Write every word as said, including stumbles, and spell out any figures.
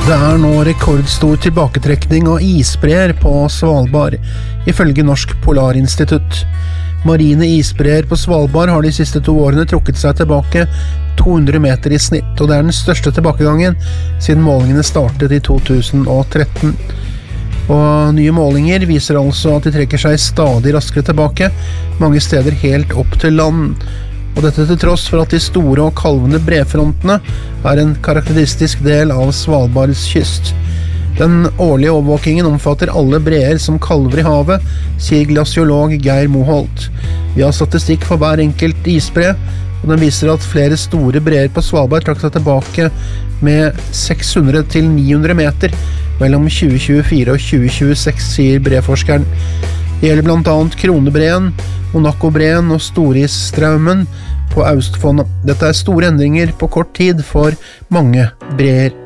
Det er nå rekordstor tilbaketrekning av isbreer på Svalbard, ifølge Norsk Polarinstitutt. Marine isbreer på Svalbard har de siste to årene trukket seg tilbake to hundre meter i snitt, og det er den største tilbakegangen siden målingene startet i to tusen og tretten. Og nye målinger viser altså at de trekker seg stadig raskere tilbake, mange steder helt opp til land. Og dette til tross for at de store og kalvende brefrontene er en karakteristisk del av Svalbards kyst. Den årlige overvåkingen omfatter alle breer som kalver i havet, sier glaciolog Geir Moholt. Vi har statistikk for hver enkelt isbre, og den viser at flere store breer på Svalbard trakk seg tilbake med seks hundre til ni hundre meter mellom tjue tjuefire og tjue tjueseks, sier breforskeren. Det gjelder blant annet Kronebreen, Monaco-breen og Storisstraumen på Austfondet. Dette er store endringer på kort tid for mange breer.